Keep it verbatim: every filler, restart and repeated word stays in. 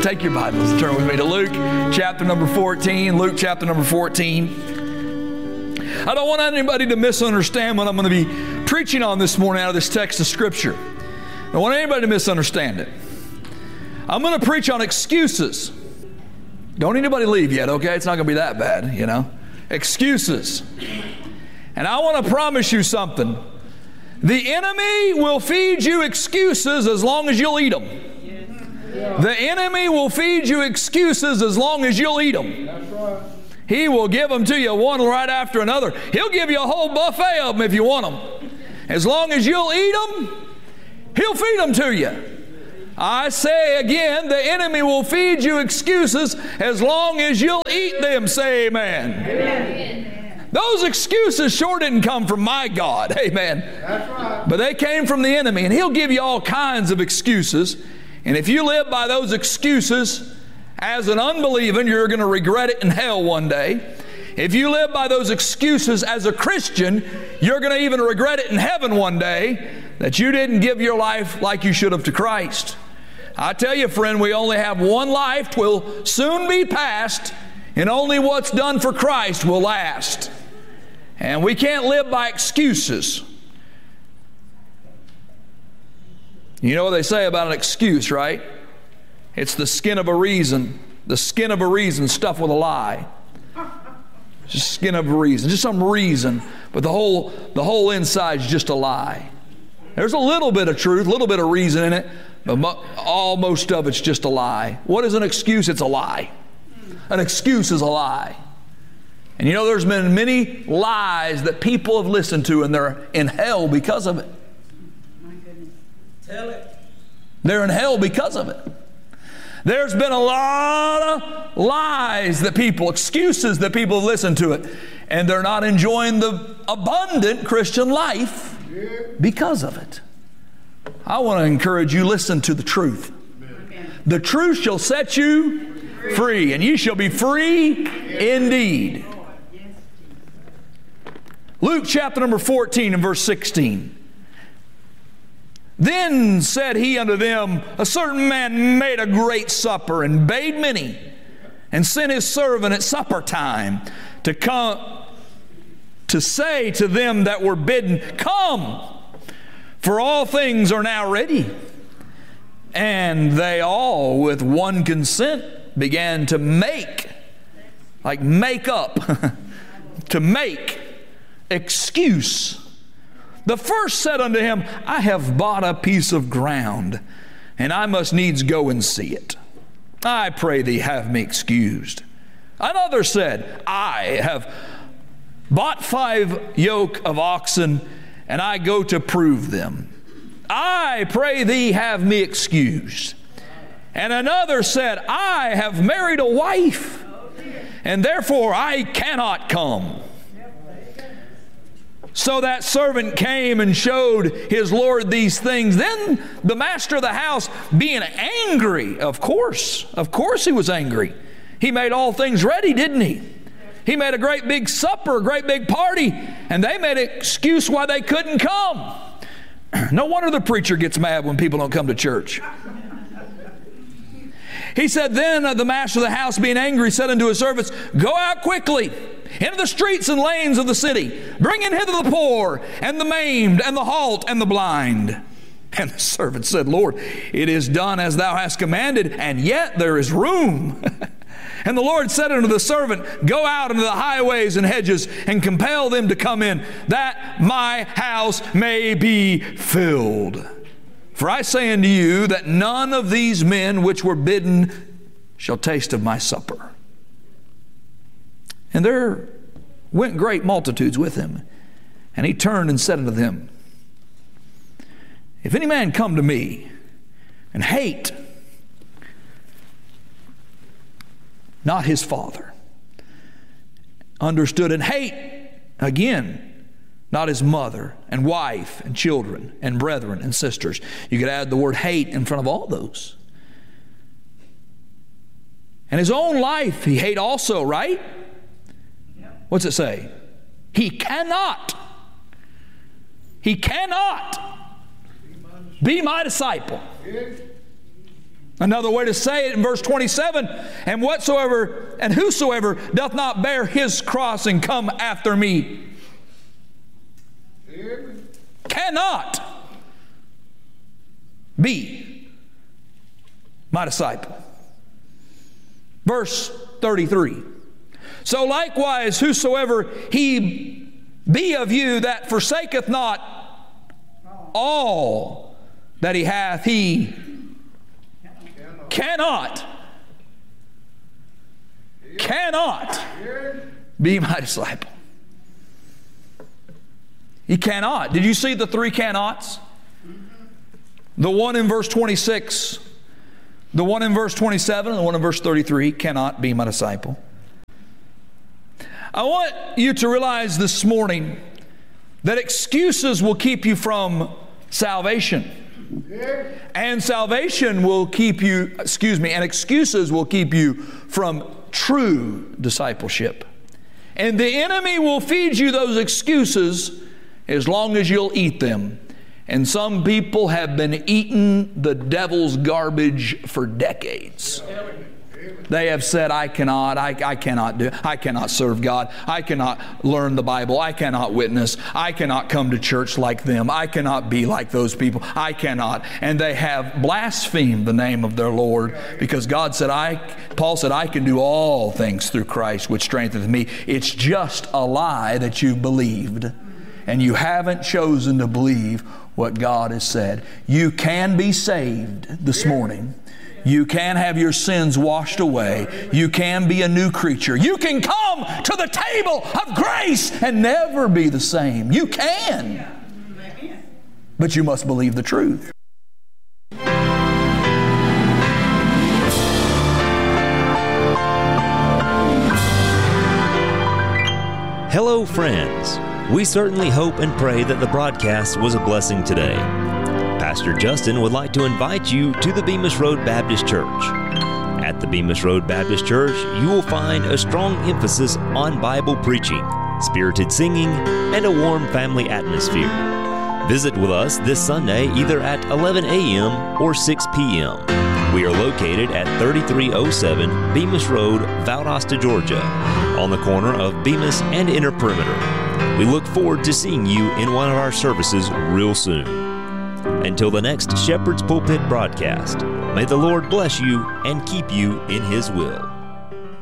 Take your Bibles and turn with me to Luke chapter number fourteen. Luke chapter number fourteen. I don't want anybody to misunderstand what I'm going to be preaching on this morning out of this text of Scripture. I don't want anybody to misunderstand it. I'm going to preach on excuses. Don't anybody leave yet, okay? It's not going to be that bad, you know. Excuses. And I want to promise you something. The enemy will feed you excuses as long as you'll eat them. The enemy will feed you excuses as long as you'll eat them. That's right. He will give them to you one right after another. He'll give you a whole buffet of them if you want them. As long as you'll eat them, He'll feed them to you. I say again, the enemy will feed you excuses as long as you'll eat them. Say amen. Amen. Those excuses sure didn't come from my God. Amen. That's right. But they came from the enemy, and he'll give you all kinds of excuses. And if you live by those excuses as an unbeliever, you're going to regret it in hell one day. If you live by those excuses as a Christian, you're going to even regret it in heaven one day that you didn't give your life like you should have to Christ. I tell you, friend, we only have one life. 'Twill soon be past, and only what's done for Christ will last. And we can't live by excuses. You know what they say about an excuse, right? It's the skin of a reason. The skin of a reason stuffed with a lie. Just skin of a reason. Just some reason. But the whole, the whole inside is just a lie. There's a little bit of truth, a little bit of reason in it, but mo- all most of it's just a lie. What is an excuse? It's a lie. An excuse is a lie. And you know, there's been many lies that people have listened to, and they're in hell because of it. Tell it. They're in hell because of it. There's been a lot of lies that people, excuses that people have listened to it, and they're not enjoying the abundant Christian life because of it. I want to encourage you, listen to the truth. The truth shall set you free, and you shall be free indeed. Luke chapter number fourteen and verse sixteen. Then said he unto them, a certain man made a great supper and bade many, and sent his servant at supper time to come to say to them that were bidden, come, for all things are now ready. And they all with one consent began to make, like make up, to make excuse. The first said unto him, I have bought a piece of ground, and I must needs go and see it. I pray thee, have me excused. Another said, I have bought five yoke of oxen, and I go to prove them. I pray thee, have me excused. And another said, I have married a wife, and therefore I cannot come. So that servant came and showed his Lord these things. Then the master of the house, being angry, of course, of course he was angry. He made all things ready, didn't he? He made a great big supper, a great big party, and they made an excuse why they couldn't come. No wonder the preacher gets mad when people don't come to church. He said, then the master of the house, being angry, said unto his servants, go out quickly into the streets and lanes of the city, bring in hither the poor, and the maimed, and the halt, and the blind. And the servant said, Lord, it is done as thou hast commanded, and yet there is room. And the Lord said unto the servant, go out into the highways and hedges, and compel them to come in, that my house may be filled. For I say unto you that none of these men which were bidden shall taste of my supper. And there went great multitudes with him. And he turned and said unto them, if any man come to me and hate not his father, understood, and hate, again, not his mother and wife and children and brethren and sisters. You could add the word hate in front of all those. And his own life he hate also, right? What's it say? He cannot. He cannot be my disciple. Another way to say it in verse twenty-seven, and whatsoever and whosoever doth not bear his cross and come after me cannot be my disciple. Verse thirty-three. So likewise, whosoever he be of you that forsaketh not all that he hath, he cannot, cannot be my disciple. He cannot. Did you see the three cannots? The one in verse twenty-six, the one in verse twenty-seven, and the one in verse thirty-three, cannot be my disciple. I want you to realize this morning that excuses will keep you from salvation. And salvation will keep you, excuse me, and excuses will keep you from true discipleship. And the enemy will feed you those excuses as long as you'll eat them. And some people have been eating the devil's garbage for decades. They have said, I cannot, I, I cannot do, I cannot serve God. I cannot learn the Bible. I cannot witness. I cannot come to church like them. I cannot be like those people. I cannot. And they have blasphemed the name of their Lord because God said, I, Paul said, I can do all things through Christ which strengtheneth me. It's just a lie that you believed. And you haven't chosen to believe what God has said. You can be saved this morning. You can have your sins washed away. You can be a new creature. You can come to the table of grace and never be the same. You can. But you must believe the truth. Hello, friends. We certainly hope and pray that the broadcast was a blessing today. Pastor Justin would like to invite you to the Bemis Road Baptist Church. At the Bemis Road Baptist Church, you will find a strong emphasis on Bible preaching, spirited singing, and a warm family atmosphere. Visit with us this Sunday either at eleven a.m. or six p.m. We are located at thirty-three oh seven Bemis Road, Valdosta, Georgia, on the corner of Bemis and Inner Perimeter. We look forward to seeing you in one of our services real soon. Until the next Shepherd's Pulpit broadcast, may the Lord bless you and keep you in His will.